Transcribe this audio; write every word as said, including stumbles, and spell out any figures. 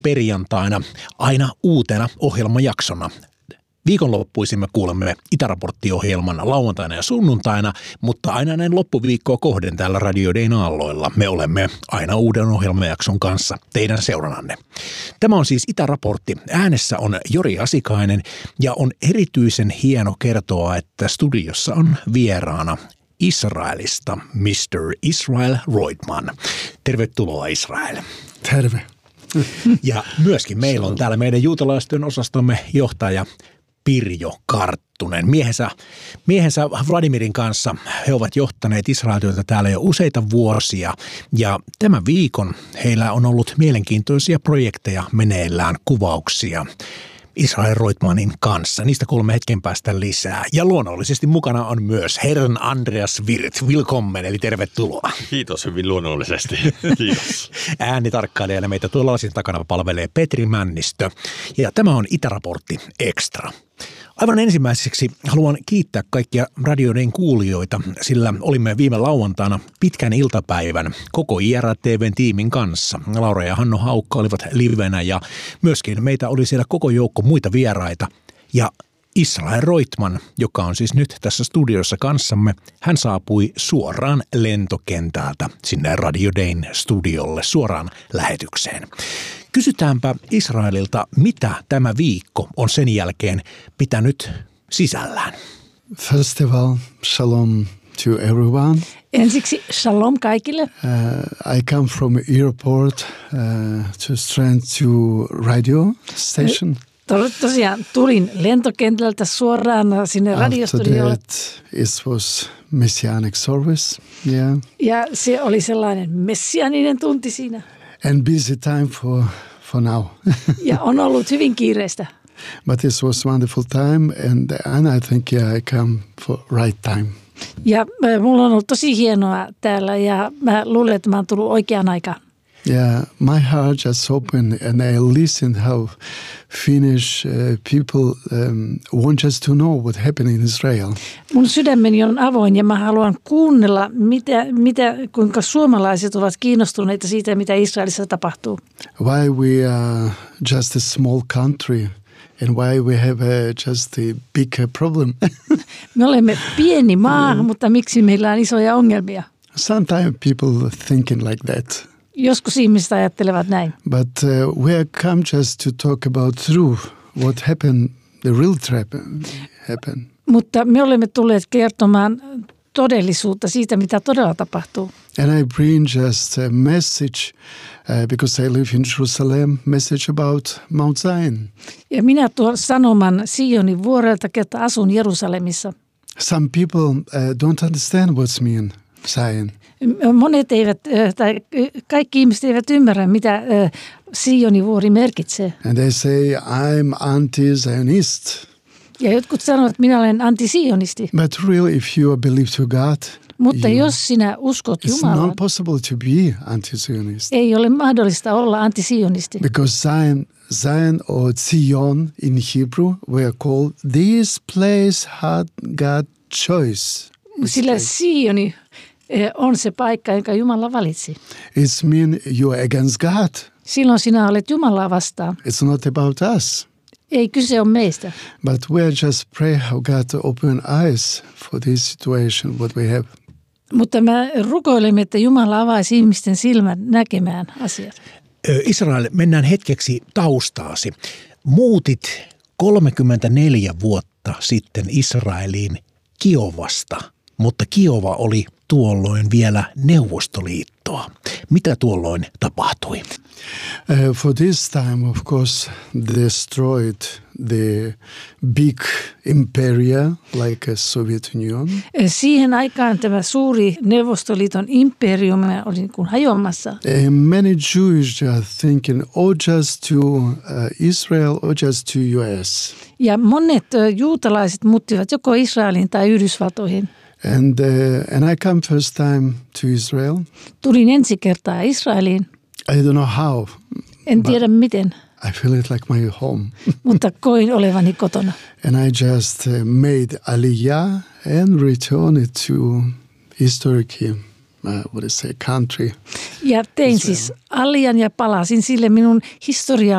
perjantaina aina uutena ohjelmajaksona. Viikonloppuisin me kuulemme Itäraportti-ohjelman lauantaina ja sunnuntaina, mutta aina näin loppuviikkoa kohden täällä Radio Dayn aalloilla me olemme aina uuden ohjelmajakson kanssa teidän seurannanne. Tämä on siis Itäraportti. Äänessä on Jori Asikainen ja on erityisen hieno kertoa, että studiossa on vieraana Israelista mister Israel Roitman. Tervetuloa Israel. Terve. Ja myöskin meillä on täällä meidän juutalaistyön osastomme johtaja Pirjo Karttunen. Miehensä, miehensä Vladimirin kanssa he ovat johtaneet Israel-työtä täällä jo useita vuosia ja tämän viikon heillä on ollut mielenkiintoisia projekteja meneillään, kuvauksia Israel Roitmanin kanssa. Niistä kuulemme hetken päästä lisää. Ja luonnollisesti mukana on myös herran Andreas Wirth. Willkommen, eli tervetuloa. Kiitos hyvin luonnollisesti. Kiitos. Äänitarkkailijana meitä tuolla lasin takana palvelee Petri Männistö. Ja tämä on Itäraportti Extra. Aivan ensimmäiseksi haluan kiittää kaikkia Radio Dayn kuulijoita, sillä olimme viime lauantaina pitkän iltapäivän koko I R T V:n tiimin kanssa. Laura ja Hanno Haukka olivat livenä ja myöskin meitä oli siellä koko joukko muita vieraita. Ja Israel Roitman, joka on siis nyt tässä studiossa kanssamme, hän saapui suoraan lentokentältä sinne Radio Dayn studiolle suoraan lähetykseen. Kysytäänpä Israelilta, mitä tämä viikko on sen jälkeen pitänyt sisällään. First of all, shalom to everyone. Ensiksi shalom kaikille. Uh, I come from airport uh, to straight to radio station. Tosiaan tulin lentokentältä suoraan sinne radiostudiolle. After that, it was messianic service. Yeah. Ja se oli sellainen messianinen tunti siinä. And busy time for for now. Ja on ollut hyvin kiireistä. But this was wonderful time and and I think yeah, I come for right time. Ja mulla on ollut tosi hienoa täällä ja mä luulen, että mä oon tullut oikeaan aikaan. Yeah, my heart just open and I listen how Finnish uh, people um, want just to know what happened in Israel. Mun sydämeni on avoin ja mä haluan kuunnella, mitä, mitä, kuinka suomalaiset ovat kiinnostuneita siitä, mitä Israelissa tapahtuu. Why we are just a small country and why we have a, just a big problem. Me olemme pieni maa, yeah. Mutta miksi meillä on isoja ongelmia? Sometimes people thinking like that. Joskus ihmiset ajattelevat näin. But uh, we have come just to talk about true what happened, the real trap happened. Mutta me olemme tulleet kertomaan todellisuutta siitä, mitä todella tapahtuu. And I bring just a message uh, because I live in Jerusalem, message about Mount Zion. Ja minä tuon sanoman Sionin vuorelta, että asun Jerusalemissa. Some people uh, don't understand what's mean Zion. Monet eivät, tai kaikki ihmiset eivät ymmärrä, mitä Sionin vuori merkitsee. And they say, I'm anti-Zionist. Ja jotkut sanovat, että minä olen anti-sionisti. But really, if you believe to God, mutta you, jos sinä uskot Jumalaan, it's not possible to be anti-Zionist. Ei ole mahdollista olla anti-sionisti. Because Zion, Zion or Zion in Hebrew were called, this place had God choice. Sillä Sioni on se paikka, jonka Jumala valitsi. It's mean you are against God. Silloin sinä olet Jumalaa vastaan. It's not about us. Ei kyse on meistä. But we just pray how God to open eyes for this situation what we have. Mutta me rukoilemme, että Jumala avaisi ihmisten silmän näkemään asiat. Israel, mennään hetkeksi taustaasi. Muutit kolmekymmentäneljä vuotta sitten Israeliin Kiovasta, mutta Kiova oli tuolloin vielä Neuvostoliittoa. Mitä tuolloin tapahtui? Uh, for this time, of course, destroyed the big imperia like a Soviet Union. Siihen aikaan tämä suuri Neuvostoliiton imperium oli niin kuin hajoamassa. Uh, many Jews are thinking, oh, just to uh, Israel or just to U S. Ja monet uh, juutalaiset muuttivat joko Israeliin tai Yhdysvaltoihin. And uh, and I come first time to Israel. Tulin ensi kertaa Israeliin. I don't know how. En tiedä miten. I feel it like my home. Mutta koin olevani kotona. And I just uh, made aliyah and returned to East Turkey. uh, what is say, country. Ja tein Israel. siis Alian ja palasin sille minun historiaan